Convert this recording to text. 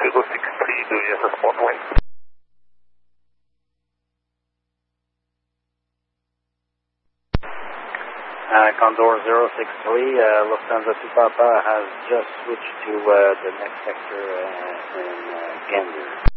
063 do you have a spot wind? Condor 063, Lufthansa 2 Papa has just switched to the next sector in Gander.